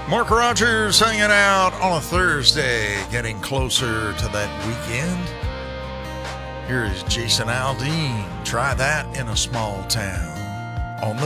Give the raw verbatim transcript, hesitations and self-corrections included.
Mark Rogers hanging out on a Thursday, getting closer to that weekend. Here is Jason Aldean. Try that in a small town on the